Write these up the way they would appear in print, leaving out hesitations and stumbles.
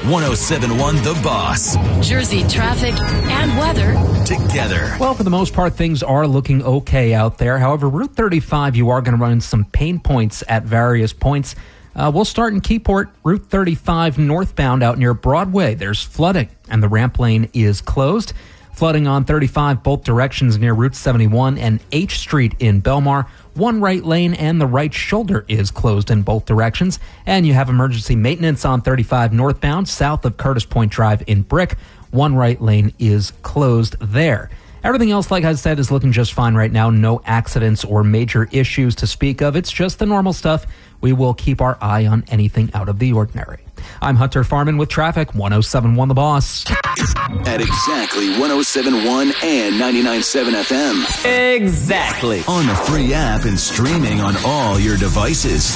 1071 The Boss. Jersey traffic and weather together. Well, for the most part, things are looking okay out there. However, Route 35, you are going to run into some pain points at various points. We'll start in Keyport, Route 35 northbound out near Broadway. There's flooding, and the ramp lane is closed. Flooding on 35 both directions near Route 71 and H Street in Belmar. One right lane and the right shoulder is closed in both directions. And you have emergency maintenance on 35 northbound south of Curtis Point Drive in Brick. One right lane is closed there. Everything else, like I said, is looking just fine right now. No accidents or major issues to speak of. It's just the normal stuff. We will keep our eye on anything out of the ordinary. I'm Hunter Farman with traffic, 1071 The Boss. At exactly 1071 and 99.7 FM. Exactly. On the free app and streaming on all your devices.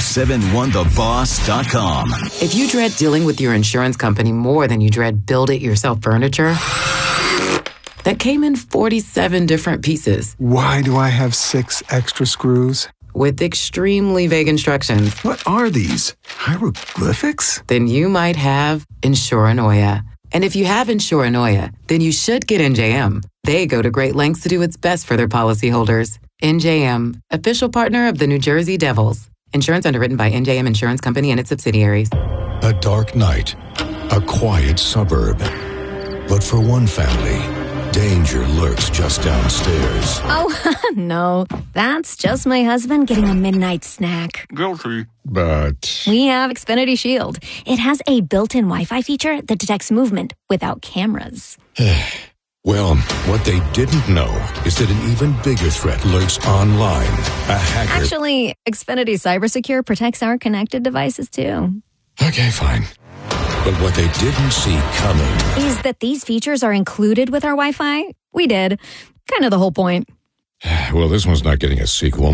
1071theboss.com. If you dread dealing with your insurance company more than you dread build-it-yourself furniture that came in 47 different pieces. Why do I have 6 extra screws? With extremely vague instructions. What are these? Hieroglyphics? Then you might have Insuranoia. And if you have Insuranoia, then you should get NJM. They go to great lengths to do what's best for their policyholders. NJM, official partner of the New Jersey Devils. Insurance underwritten by NJM Insurance Company and its subsidiaries. A dark night, a quiet suburb. But for one family, danger lurks just downstairs. Oh, no. That's just my husband getting a midnight snack. Guilty. But We have Xfinity Shield. It has a built-in Wi-Fi feature that detects movement without cameras. well, what they didn't know is that an even bigger threat lurks online. A hacker. Actually, Xfinity CyberSecure protects our connected devices, too. Okay, fine. But what they didn't see coming Is that these features are included with our Wi-Fi? We did. Kind of the whole point. Well, this one's not getting a sequel.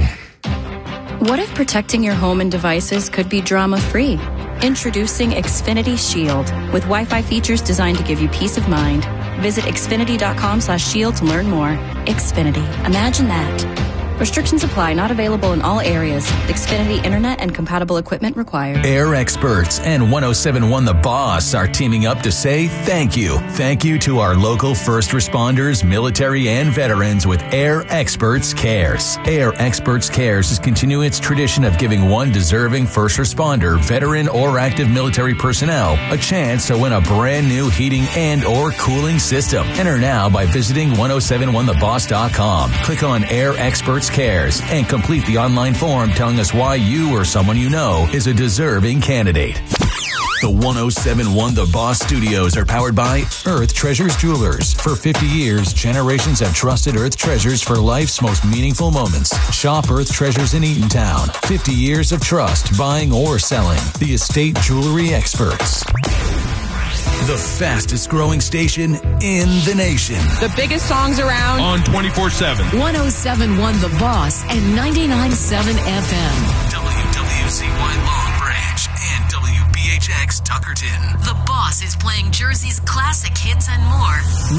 What if protecting your home and devices could be drama-free? Introducing Xfinity Shield with Wi-Fi features designed to give you peace of mind. Visit xfinity.com/shield to learn more. Xfinity. Imagine that. Restrictions apply. Not available in all areas. Xfinity Internet and compatible equipment required. Air Experts and 1071 The Boss are teaming up to say thank you. Thank you to our local first responders, military, and veterans with Air Experts Cares. Air Experts Cares is continuing its tradition of giving one deserving first responder, veteran, or active military personnel a chance to win a brand new heating and or cooling system. Enter now by visiting 1071theboss.com. Click on Air Experts Cares and complete the online form telling us why you or someone you know is a deserving candidate. The 1071 The Boss Studios are powered by Earth Treasures Jewelers. For 50 years, generations have trusted Earth Treasures for life's most meaningful moments. Shop Earth Treasures in Eatontown. 50 years of trust, buying or selling. The estate jewelry experts. The fastest growing station in the nation. The biggest songs around. On 24/7. 1071 The Boss and 99.7 FM. WWCY Long Branch and WBHX Tuckerton. The Boss is playing Jersey's classic hits and more.